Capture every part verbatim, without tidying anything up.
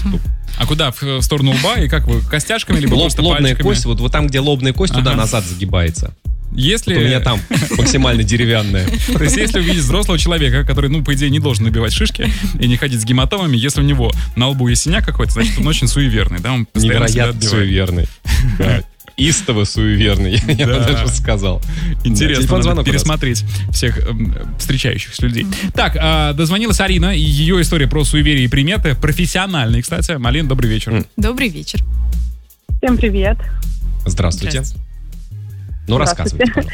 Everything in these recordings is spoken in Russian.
штук. А куда? В сторону лба? И как вы? Костяшками либо Лоб, просто лобная пальчиками? кость, вот, вот там, где лобная кость, ага. туда-назад загибается. Если... Вот у меня там максимально деревянная. То есть, если увидеть взрослого человека, который, ну, по идее, не должен набивать шишки и не ходить с гематомами, если у него на лбу есть синяк какой-то, значит, он очень суеверный, да? Он невероятно суеверный. Да. Истово суеверный, я бы даже сказал. Интересно, надо пересмотреть всех э, встречающихся людей. Так, э, дозвонилась Арина, и ее история про суеверие и приметы, профессиональные, кстати. Алина, добрый вечер. Добрый вечер. Всем привет. Здравствуйте. Ну, рассказывайте, пожалуйста.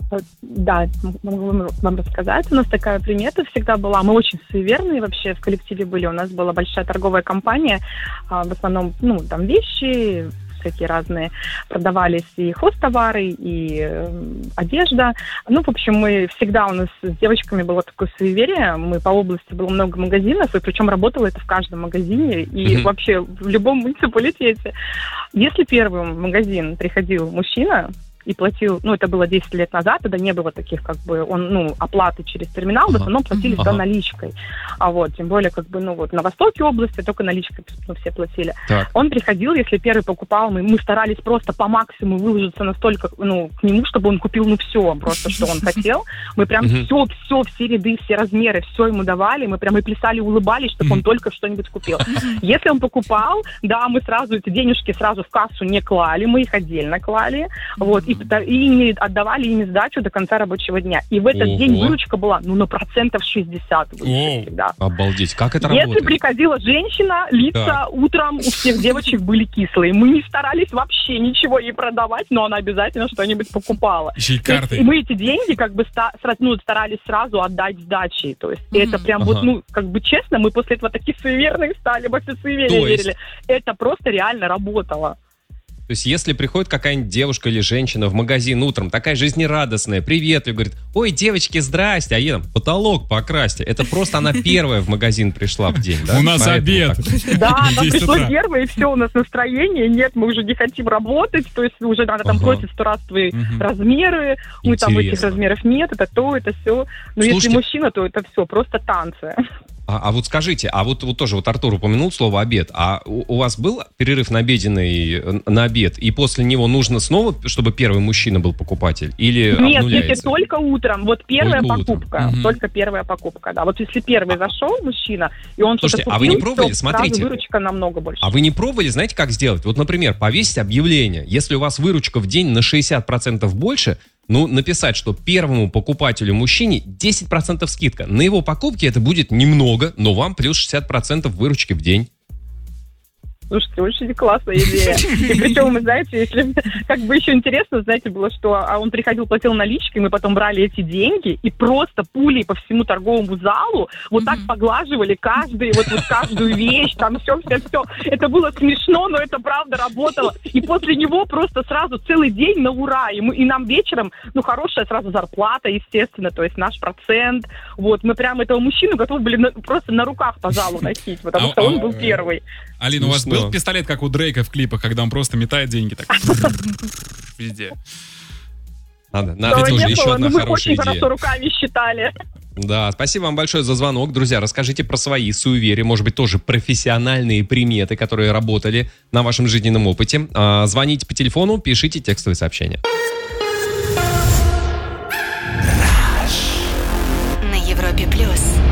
Да, могу вам рассказать. У нас такая примета всегда была. Мы очень суеверные вообще в коллективе были. У нас была большая торговая компания. В основном, ну, там вещи всякие разные продавались, и хозтовары, и э, одежда. Ну, в общем, мы всегда, у нас с девочками было такое суеверие, мы по области было много магазинов, и причем работало это в каждом магазине, и mm-hmm. вообще в любом муниципалитете. Если первым в магазин приходил мужчина и платил, ну, это было десять лет назад, тогда не было таких, как бы, он, ну, оплаты через терминал, ага. в основном платили ага. наличкой. А вот, тем более, как бы, ну, вот, на востоке области только наличкой, ну, все платили. Так. Он приходил, если первый покупал, мы, мы старались просто по максимуму выложиться настолько, ну, к нему, чтобы он купил, ну, все, просто, что он хотел. Мы прям все, все, все ряды, все размеры, все ему давали, мы прям и плясали, улыбались, чтобы он только что-нибудь купил. Если он покупал, да, мы сразу эти денежки сразу в кассу не клали, мы их отдельно клали, вот, и и не отдавали ими сдачу до конца рабочего дня. И в этот Ого. день выручка была, ну, на процентов шестьдесят. Всегда. Обалдеть, как это Если работает? Если приходила женщина, лица да. утром у всех девочек были кислые. Мы не старались вообще ничего ей продавать, но она обязательно что-нибудь покупала. Еще и карты. И мы эти деньги как бы ста- ну, старались сразу отдать сдачей. То есть mm-hmm. это прям ага. вот, ну, как бы честно, мы после этого такие суеверные стали, во все суеверия верили. Это просто реально работало. То есть, если приходит какая-нибудь девушка или женщина в магазин утром, такая жизнерадостная, приветливая, говорит, ой, девочки, здрасте, а ей там потолок покрасьте. Это просто она первая в магазин пришла в день, да? У нас обед. Да, она пришла первая, и все, у нас настроение, нет, мы уже не хотим работать, то есть уже надо там просить сто раз твои размеры, мы там этих размеров нет, это то, это все. Но если мужчина, то это все, просто танцы. А, а вот скажите, а вот, вот тоже вот Артур упомянул слово «обед», а у, у вас был перерыв на обеденный, на обед, и после него нужно снова, чтобы первый мужчина был покупатель, или Нет, обнуляется? если только утром, вот первая только покупка, утром. только первая покупка, да, вот если первый зашел мужчина, и он Слушайте, что-то купил, а вы не пробовали? то Смотрите. сразу выручка намного больше. А вы не пробовали, знаете, как сделать? Вот, например, повесить объявление, если у вас выручка в день на шестьдесят процентов больше, ну, написать, что первому покупателю-мужчине десять процентов скидка. На его покупки это будет немного, но вам плюс шестьдесят процентов выручки в день. Слушайте, очень классная идея. И причем, вы знаете, если как бы еще интересно, знаете, было, что а он приходил, платил наличкой, мы потом брали эти деньги и просто пулей по всему торговому залу вот так поглаживали каждый, вот, вот каждую вещь, там все, все, все. Это было смешно, но это правда работало. И после него просто сразу целый день на ура. И, мы, и нам вечером, ну, хорошая сразу зарплата, естественно, то есть наш процент. Вот, мы прям этого мужчину готовы были на, просто на руках по залу носить, потому что он был первый. Алина, у вас был пистолет, как у Дрейка в клипах, когда он просто метает деньги так везде? Надо, надо, это уже еще одна хорошая идея. Мы очень хорошо руками считали. Да, спасибо вам большое за звонок. Друзья, расскажите про свои суеверия, может быть, тоже профессиональные приметы, которые работали на вашем жизненном опыте. Звоните по телефону, пишите текстовые сообщения.